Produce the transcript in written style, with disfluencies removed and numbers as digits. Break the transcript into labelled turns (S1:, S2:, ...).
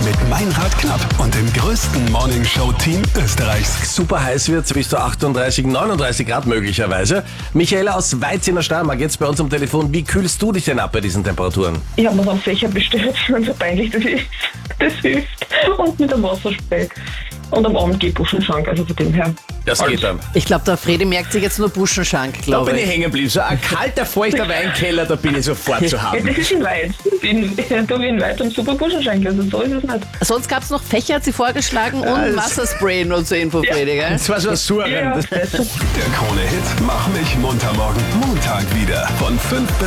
S1: mit Meinrad Knapp und dem größten Morningshow-Team Österreichs.
S2: Super heiß wird, bis zu 38, 39 Grad möglicherweise. Michaela aus Weiz in der Steiermark, jetzt bei uns am Telefon. Wie kühlst du dich denn ab bei diesen Temperaturen?
S3: Ich habe mir so einen Fächer bestellt, und so peinlich das ist. Das hilft. Und mit einem Wasserspray. Und am Abend gehe ich Buschenschank, also von dem her.
S2: Das geht dann.
S4: Ich glaube, der Fredi merkt sich jetzt nur Buschenschank,
S5: Da
S4: glaube
S5: bin ich
S4: ich.
S5: hängen geblieben. So ein kalter, feuchter Weinkeller, da bin ich sofort zu
S3: Ja,
S5: haben.
S3: das ist in Weit. Da bin ich in Weit und super Buschenschank, also so ist es nicht.
S4: Sonst gab es noch Fächer, hat sie vorgeschlagen, und Wasserspray nur zur Info, Fredi, gell?
S5: Das war so ein Surren.
S3: Ja,
S5: Das
S3: das ist
S1: Der Krone-Hit Mach mich munter morgen Montag wieder von 5 bis